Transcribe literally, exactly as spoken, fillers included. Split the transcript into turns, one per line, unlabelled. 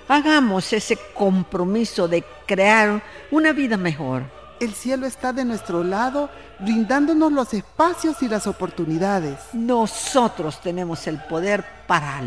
Hagamos ese compromiso de crear una vida mejor.
El cielo está de nuestro lado, brindándonos los espacios y las oportunidades.
Nosotros tenemos el poder para